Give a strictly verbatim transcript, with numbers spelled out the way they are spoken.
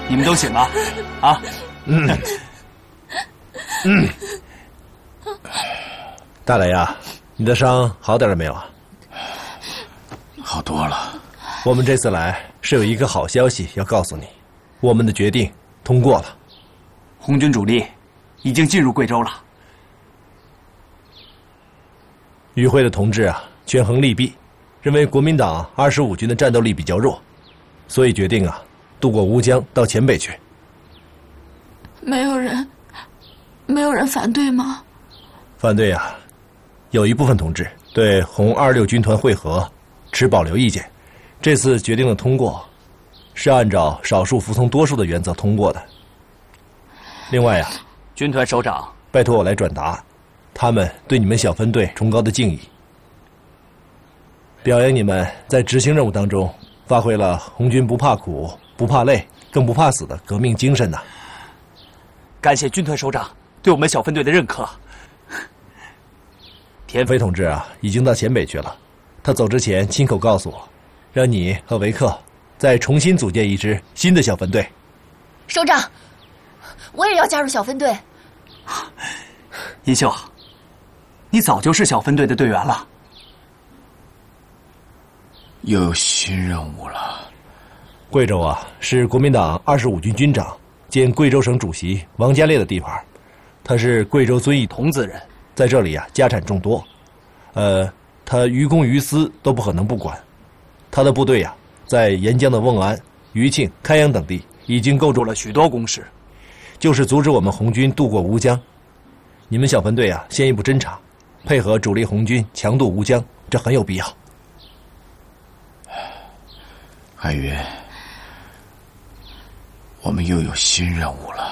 你们都醒了，啊？ 嗯嗯。大雷啊，你的伤好点了没有啊？ 好多了。 我们这次来是有一个好消息要告诉你，我们的决定通过了， 红军主力已经进入贵州了。 与会的同志啊，权衡利弊，认为国民党二十五军的战斗力比较弱，所以决定啊，渡过乌江到黔北去。 没有人，没有人反对吗？ 反对啊，有一部分同志对红二六军团会合持保留意见。这次决定的通过，是按照少数服从多数的原则通过的。另外啊， 军团首长拜托我来转达，他们对你们小分队崇高的敬意，表扬你们在执行任务当中发挥了红军不怕苦、不怕累、更不怕死的革命精神呐！ 感谢军团首长对我们小分队的认可。 田飞同志啊，已经到黔北去了，他走之前亲口告诉我，让你和维克再重新组建一支新的小分队。 首长，我也要加入小分队。 银秀，你早就是小分队的队员了。 又有新任务了。 贵州啊，是国民党二十五军军长兼贵州省主席王家烈的地盘，他是贵州遵义桐梓人，在这里啊家产众多，呃，他于公于私都不可能不管。他的部队呀、啊，在沿江的瓮安、余庆、开阳等地已经构筑了许多工事，就是阻止我们红军渡过乌江。你们小分队啊，先一步侦察，配合主力红军强渡乌江，这很有必要。 海云，我们又有新任务了。